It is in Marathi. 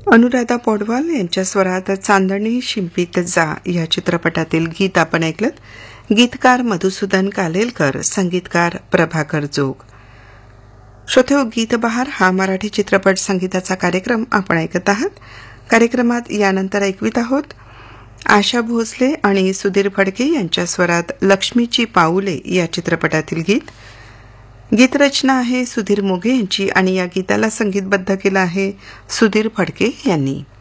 अनुराधा पौडवाल यांच्या स्वरात चांदणी शिंपीत जा या चित्रपटातील गीत आपण ऐकलत. गीतकार मधुसूदन कालेलकर, संगीतकार प्रभाकर जोग. श्रोतेहो, गीत बहार हा मराठी चित्रपट संगीताचा कार्यक्रम आपण ऐकत आहात. कार्यक्रमात यानंतर ऐकवित आहोत आशा भोसले आणि सुधीर फडके यांच्या स्वरात लक्ष्मीची पाऊले या चित्रपटातील गीत. गीतरचना आहे सुधीर मोघे यांची आणि या गीताला संगीतबद्ध केलं आहे सुधीर फडके यांनी.